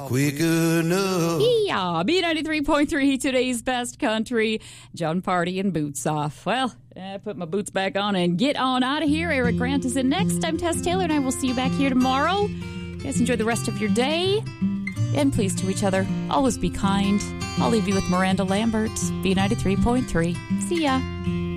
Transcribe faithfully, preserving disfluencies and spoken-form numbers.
Quick enough. Yeah, B ninety-three point three, today's best country. John Party and Boots Off. Well, I put my boots back on and get on out of here. Eric Grant is in next. I'm Tess Taylor, and I will see you back here tomorrow. You guys enjoy the rest of your day. And please to each other, always be kind. I'll leave you with Miranda Lambert, B ninety-three point three. See ya.